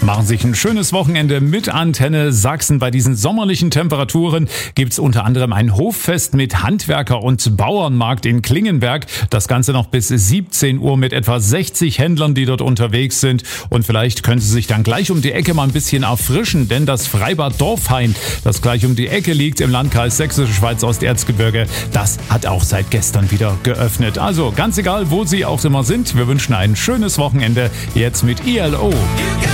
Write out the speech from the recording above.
Machen sich ein schönes Wochenende mit Antenne Sachsen. Bei diesen sommerlichen Temperaturen gibt's unter anderem ein Hoffest mit Handwerker- und Bauernmarkt in Klingenberg. Das Ganze noch bis 17 Uhr mit etwa 60 Händlern, die dort unterwegs sind. Und vielleicht können Sie sich dann gleich um die Ecke mal ein bisschen erfrischen, denn das Freibad Dorfhain, das gleich um die Ecke liegt im Landkreis Sächsische Schweiz Osterzgebirge, das hat auch seit gestern wieder geöffnet. Also ganz egal, wo Sie auch immer sind, wir wünschen ein schönes Wochenende jetzt mit ILO.